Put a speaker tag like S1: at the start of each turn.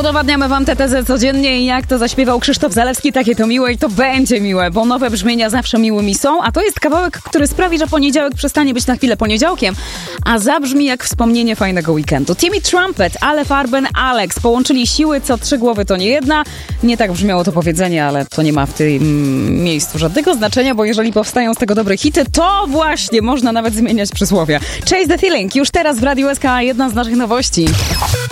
S1: Udowadniamy wam tę tezę codziennie i jak to zaśpiewał Krzysztof Zalewski, takie to miłe i to będzie miłe, bo nowe brzmienia zawsze miłymi są, a to jest kawałek, który sprawi, że poniedziałek przestanie być na chwilę poniedziałkiem, a zabrzmi jak wspomnienie fajnego weekendu. Timmy Trumpet, Ale Farben, Alex połączyli siły, co trzy głowy to nie jedna. Nie tak brzmiało to powiedzenie, ale to nie ma w tym miejscu żadnego znaczenia, bo jeżeli powstają z tego dobre hity, to właśnie można nawet zmieniać przysłowie. Chase the Feeling, już teraz w Radiu SK, jedna z naszych nowości.